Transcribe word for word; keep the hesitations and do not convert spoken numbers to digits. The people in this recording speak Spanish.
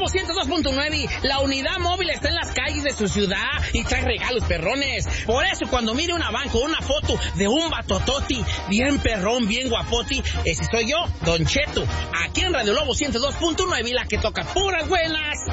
ciento dos punto nueve, la unidad móvil está en las calles de su ciudad y trae regalos perrones. Por eso cuando mire una banca o una foto de un batototi bien perrón, bien guapoti, ese soy yo, Don Cheto, aquí en Radio Lobo ciento dos punto nueve, la que toca puras buenas.